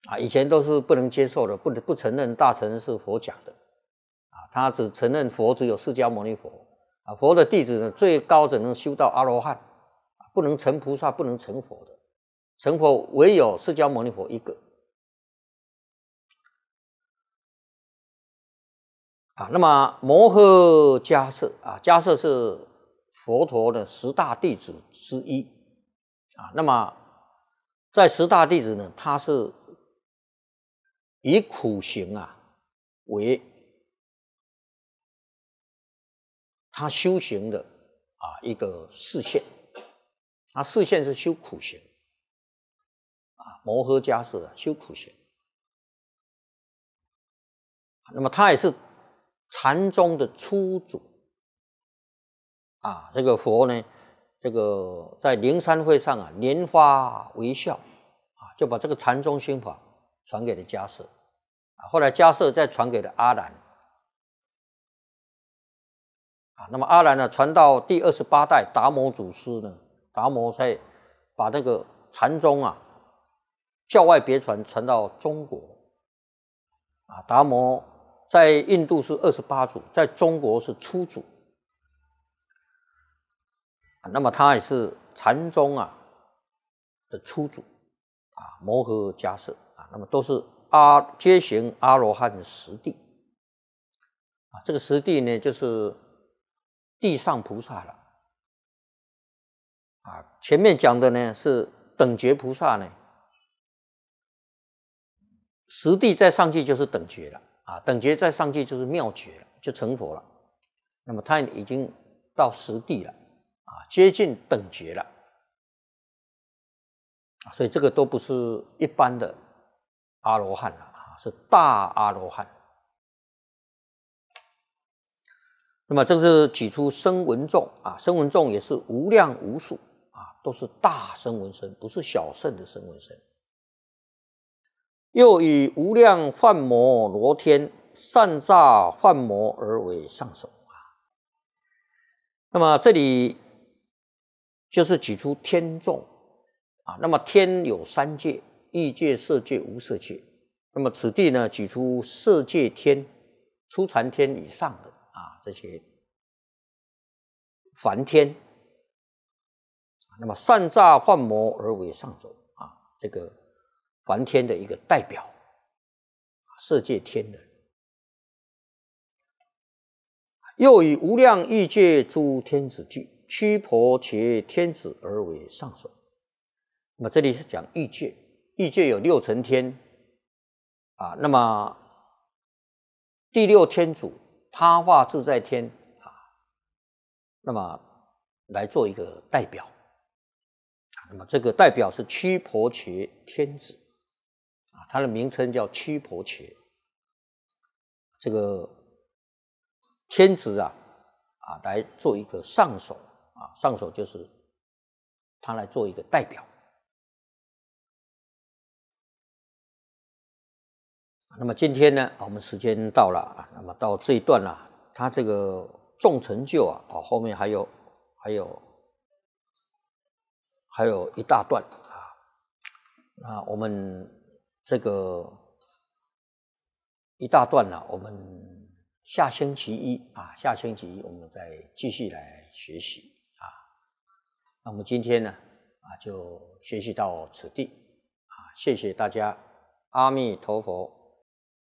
啊，以前都是不能接受的，不承认大乘是佛讲的啊，他只承认佛只有释迦牟尼佛啊，佛的弟子呢最高只能修到阿罗汉，不能成菩萨，不能成佛的，成佛唯有释迦牟尼佛一个啊。那么摩诃迦叶啊，迦叶是佛陀的10大弟子之一啊。那么在10大弟子呢，他是以苦行啊为他修行的啊一个示现，他示现是修苦行啊，摩诃迦叶啊修苦行，那么他也是禅宗的初祖啊。这个佛呢，这个在灵山会上啊莲花微笑啊，就把这个禅宗心法传给了迦叶啊，后来迦叶再传给了阿难啊。那么阿难呢，传到第28代达摩祖师呢，达摩才把这个禅宗啊教外别传传到中国啊。达摩在印度是28祖，在中国是初祖啊。那么他也是禅宗啊的初祖啊，摩诃迦叶啊，那么都是皆行阿罗汉10地啊。这个10地呢，就是地上菩萨了啊。前面讲的呢是等觉菩萨呢，10地再上去就是等觉了啊，等觉再上去就是妙觉了，就成佛了。那么他已经到10地了啊，接近等觉了啊，所以这个都不是一般的阿罗汉了啊，是大阿罗汉。那么这是举出声闻众啊，声闻众也是无量无数啊，都是大声闻身，不是小乘的声闻身。又以无量幻魔罗天善诈幻魔而为上首啊。那么这里就是举出天众啊，那么天有3界，欲界、色界、无色界。那么此地呢，举出色界天、初禅天以上的啊这些梵天，那么善诈幻魔而为上首啊，这个梵天的一个代表，色界天人。又以无量欲界诸天子具，须婆伽天子而为上首。那么这里是讲欲界，欲界有6层天啊，那么第6天主他化自在天啊，那么来做一个代表，那么这个代表是须婆伽天子啊，它的名称叫须婆伽。这个天子啊来做一个上首啊，上首就是他来做一个代表。那么今天呢，我们时间到了啊，那么到这一段啊，他这个众成就啊，后面还有一大段啊。那我们这个一大段呢，我们下星期一我们再继续来学习啊。那我们今天呢就学习到此地啊，谢谢大家，阿弥陀佛。